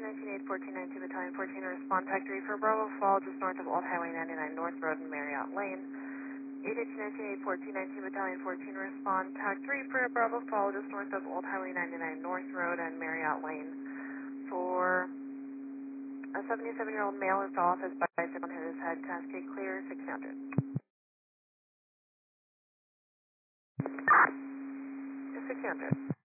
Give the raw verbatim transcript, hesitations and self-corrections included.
nineteen eight, fourteen ninety-two, Battalion fourteen, respond Tech three for Bravo Fall, just north of Old Highway ninety-nine North Road and Marriott Lane. eight eighteen nineteen eight, fourteen nineteen, Battalion fourteen, respond Tech three for Bravo Fall, just north of Old Highway ninety-nine North Road and Marriott Lane. For a seventy-seven-year-old male who fell off his bicycle and hit his head, Cascade clear, six hundred. six hundred.